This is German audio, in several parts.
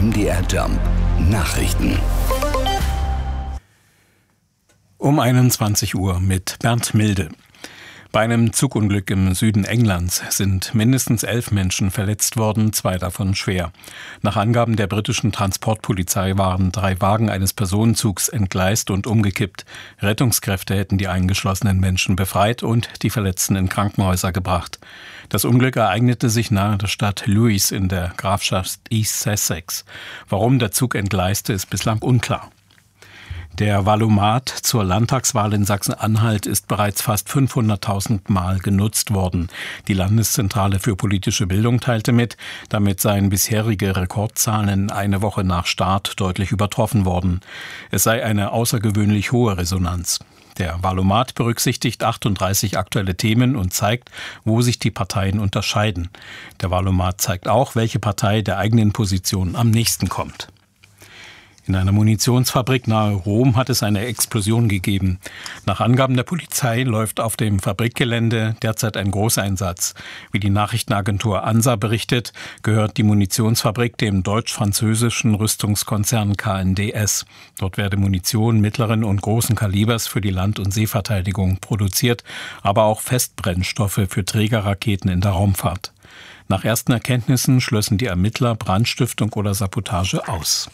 MDR Jump Nachrichten. Um 21 Uhr mit Bernd Milde. Bei einem Zugunglück im Süden Englands sind mindestens 11 Menschen verletzt worden, 2 davon schwer. Nach Angaben der britischen Transportpolizei waren 3 Wagen eines Personenzugs entgleist und umgekippt. Rettungskräfte hätten die eingeschlossenen Menschen befreit und die Verletzten in Krankenhäuser gebracht. Das Unglück ereignete sich nahe der Stadt Lewes in der Grafschaft East Sussex. Warum der Zug entgleiste, ist bislang unklar. Der Valomat zur Landtagswahl in Sachsen-Anhalt ist bereits fast 500.000 Mal genutzt worden. Die Landeszentrale für politische Bildung teilte mit, damit seien bisherige Rekordzahlen eine Woche nach Start deutlich übertroffen worden. Es sei eine außergewöhnlich hohe Resonanz. Der Valomat berücksichtigt 38 aktuelle Themen und zeigt, wo sich die Parteien unterscheiden. Der Valomat zeigt auch, welche Partei der eigenen Position am nächsten kommt. In einer Munitionsfabrik nahe Rom hat es eine Explosion gegeben. Nach Angaben der Polizei läuft auf dem Fabrikgelände derzeit ein Großeinsatz. Wie die Nachrichtenagentur ANSA berichtet, gehört die Munitionsfabrik dem deutsch-französischen Rüstungskonzern KNDS. Dort werde Munition mittleren und großen Kalibers für die Land- und Seeverteidigung produziert, aber auch Festbrennstoffe für Trägerraketen in der Raumfahrt. Nach ersten Erkenntnissen schlössen die Ermittler Brandstiftung oder Sabotage aus.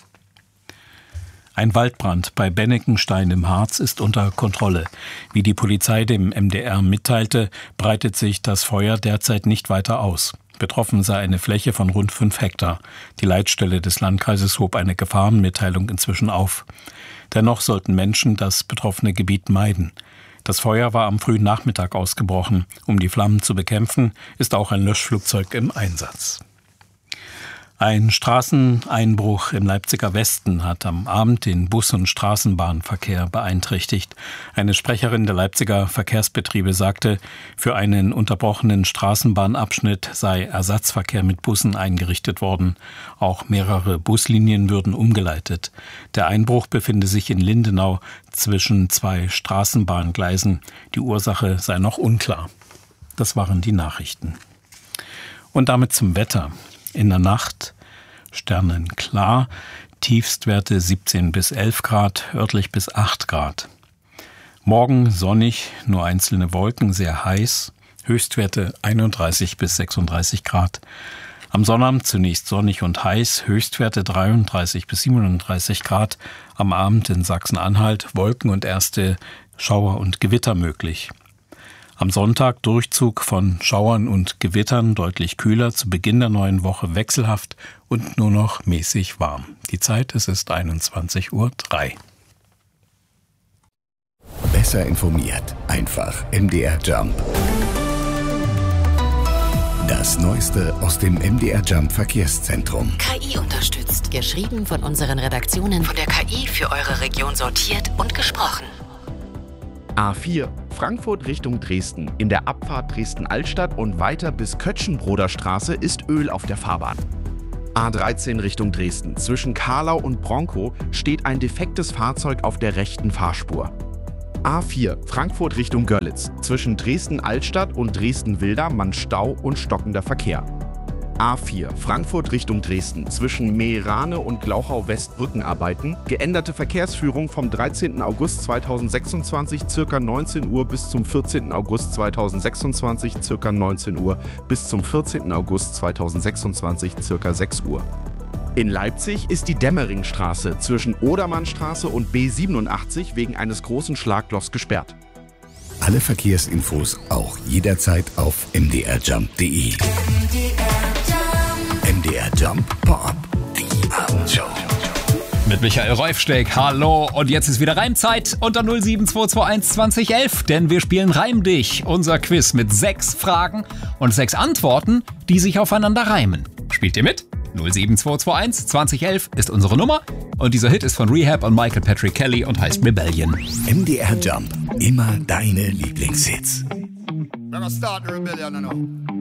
Ein Waldbrand bei Bennekenstein im Harz ist unter Kontrolle. Wie die Polizei dem MDR mitteilte, breitet sich das Feuer derzeit nicht weiter aus. Betroffen sei eine Fläche von rund 5 Hektar. Die Leitstelle des Landkreises hob eine Gefahrenmitteilung inzwischen auf. Dennoch sollten Menschen das betroffene Gebiet meiden. Das Feuer war am frühen Nachmittag ausgebrochen. Um die Flammen zu bekämpfen, ist auch ein Löschflugzeug im Einsatz. Ein Straßeneinbruch im Leipziger Westen hat am Abend den Bus- und Straßenbahnverkehr beeinträchtigt. Eine Sprecherin der Leipziger Verkehrsbetriebe sagte, für einen unterbrochenen Straßenbahnabschnitt sei Ersatzverkehr mit Bussen eingerichtet worden. Auch mehrere Buslinien würden umgeleitet. Der Einbruch befinde sich in Lindenau zwischen 2 Straßenbahngleisen. Die Ursache sei noch unklar. Das waren die Nachrichten. Und damit zum Wetter. In der Nacht sternenklar, Tiefstwerte 17 bis 11 Grad, örtlich bis 8 Grad. Morgen sonnig, nur einzelne Wolken, sehr heiß, Höchstwerte 31 bis 36 Grad. Am Sonnabend zunächst sonnig und heiß, Höchstwerte 33 bis 37 Grad. Am Abend in Sachsen-Anhalt Wolken und erste Schauer und Gewitter möglich. Am Sonntag Durchzug von Schauern und Gewittern, deutlich kühler, zu Beginn der neuen Woche wechselhaft und nur noch mäßig warm. Die Zeit, es ist 21:03 Uhr. Besser informiert, einfach MDR Jump. Das Neueste aus dem MDR Jump Verkehrszentrum. KI unterstützt. Geschrieben von unseren Redaktionen. Von der KI für eure Region sortiert und gesprochen. A4, Frankfurt Richtung Dresden. In der Abfahrt Dresden-Altstadt und weiter bis Kötschenbroder Straße ist Öl auf der Fahrbahn. A13 Richtung Dresden. Zwischen Karlau und Bronkow steht ein defektes Fahrzeug auf der rechten Fahrspur. A4, Frankfurt Richtung Görlitz. Zwischen Dresden-Altstadt und Dresden-Wilder Stau und stockender Verkehr. A4, Frankfurt Richtung Dresden. Zwischen Meerane und Glauchau-West Brückenarbeiten. Geänderte Verkehrsführung vom 13. August 2026 ca. 19 Uhr bis zum 14. August 2026 ca. 19 Uhr bis zum 14. August 2026 ca. 6 Uhr. In Leipzig ist die Dämmeringstraße zwischen Odermannstraße und B87 wegen eines großen Schlaglochs gesperrt. Alle Verkehrsinfos auch jederzeit auf mdrjump.de. MDR Jump Pop, die Abendshow. Mit Michael Reufsteck, hallo. Und jetzt ist wieder Reimzeit unter 07221 2011, denn wir spielen Reim dich, unser Quiz mit 6 Fragen und 6 Antworten, die sich aufeinander reimen. Spielt ihr mit? 07221 2011 ist unsere Nummer und dieser Hit ist von Rehab und Michael Patrick Kelly und heißt Rebellion. MDR Jump, immer deine Lieblingshits. We're gonna start the rebellion now.